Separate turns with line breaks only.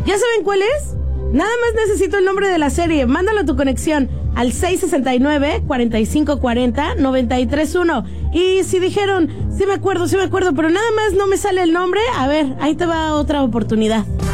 ¿Ya saben cuál es? Nada más necesito el nombre de la serie. Mándalo a tu conexión al 669-4540-931. Y si dijeron, sí me acuerdo, pero nada más no me sale el nombre, a ver, ahí te va otra oportunidad.